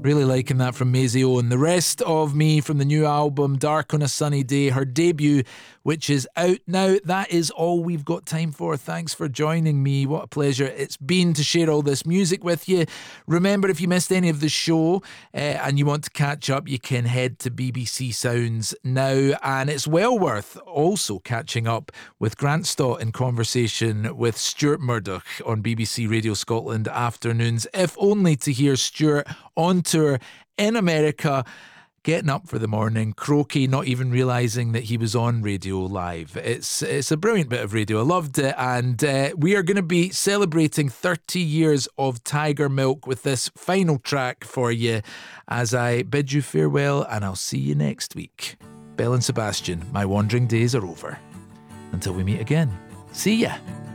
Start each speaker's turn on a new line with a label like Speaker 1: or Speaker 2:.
Speaker 1: Really liking that from Maisie Owen. The rest of me from the new album, Dark on a Sunny Day, her debut, which is out now. That is all we've got time for. Thanks for joining me. What a pleasure it's been to share all this music with you. Remember, if you missed any of the show and you want to catch up, you can head to BBC Sounds now. And it's well worth also catching up with Grant Stott in conversation with Stuart Murdoch on BBC Radio Scotland afternoons, if only to hear Stuart on tour in America, getting up for the morning, croaky, not even realising that he was on Radio Live. It's a brilliant bit of radio. I loved it. And we are going to be celebrating 30 years of Tiger Milk with this final track for you as I bid you farewell, and I'll see you next week. Belle and Sebastian, my wandering days are over. Until we meet again, see ya.